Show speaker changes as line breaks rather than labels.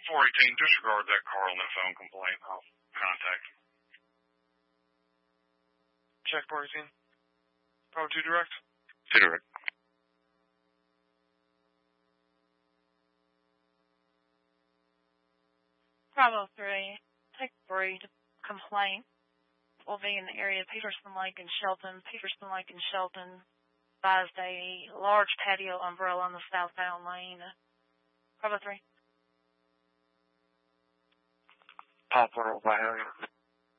418, disregard that car on that phone complaint. I'll contact him.
Check 418. Bravo 2 direct.
2 direct.
Bravo 3, take 3 to complaint. Will be in the area of Peterson Lake and Shelton. Peterson Lake and Shelton advised a large patio umbrella on the southbound lane. Bravo 3.
Poplar, Ohio,